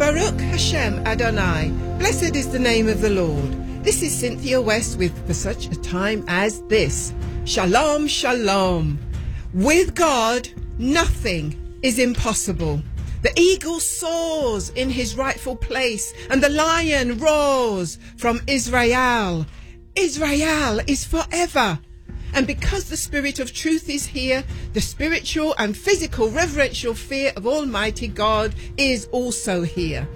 Baruch Hashem Adonai. Blessed is the name of the Lord. This is Cynthia West with For Such a Time as This. Shalom, shalom. With God, nothing is impossible. The eagle soars in his rightful place, and the lion roars from Israel. Israel is forever. And because the Spirit of truth is here, the spiritual and physical reverential fear of Almighty God is also here.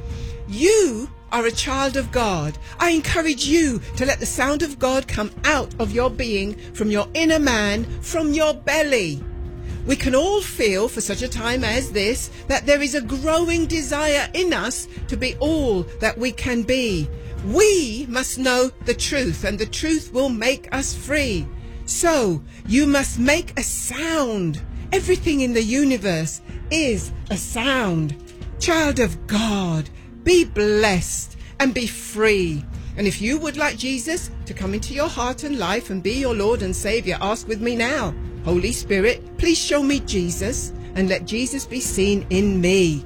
You are a child of God. I encourage you to let the sound of God come out of your being, from your inner man, from your belly. We can all feel, for such a time as this, that there is a growing desire in us to be all that we can be. We must know the truth, and the truth will make us free. So, you must make a sound. Everything in the universe is a sound. Child of God, be blessed and be free. And if you would like Jesus to come into your heart and life and be your Lord and Savior, ask with me now. Holy Spirit, please show me Jesus and let Jesus be seen in me.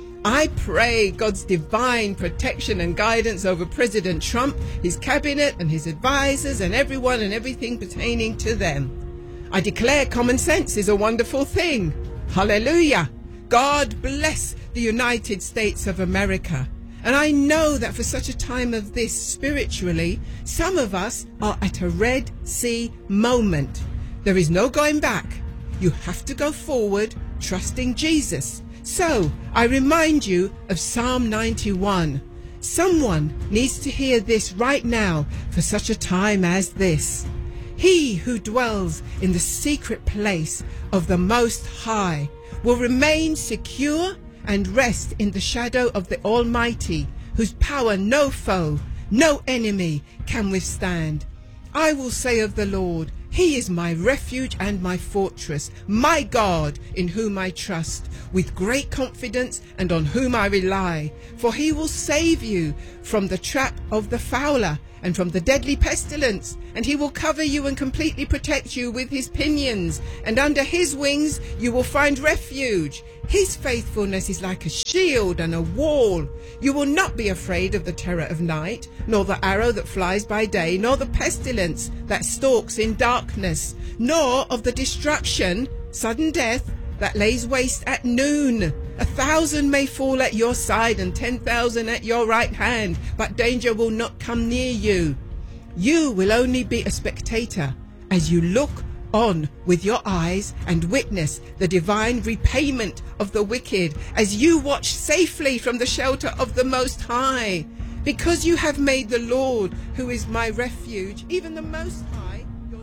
I pray God's divine protection and guidance over President Trump, his cabinet and his advisors and everyone and everything pertaining to them. I declare common sense is a wonderful thing. Hallelujah. God bless the United States of America. And I know that for such a time of this, spiritually, some of us are at a Red Sea moment. There is no going back. You have to go forward, trusting Jesus. So, I remind you of Psalm 91. Someone needs to hear this right now for such a time as this. He who dwells in the secret place of the Most High will remain secure and rest in the shadow of the Almighty, whose power no foe, no enemy can withstand. I will say of the Lord, He is my refuge and my fortress, my God in whom I trust, with great confidence and on whom I rely. For he will save you from the trap of the fowler and from the deadly pestilence, and he will cover you and completely protect you with his pinions, and under his wings you will find refuge. His faithfulness is like a shield and a wall. You will not be afraid of the terror of night, nor the arrow that flies by day, nor the pestilence that stalks in darkness, nor of the destruction, sudden death, that lays waste at noon. 1,000 may fall at your side and 10,000 at your right hand, but danger will not come near you. You will only be a spectator as you look on with your eyes and witness the divine repayment of the wicked, as you watch safely from the shelter of the Most High. Because you have made the Lord, who is my refuge, even the Most High,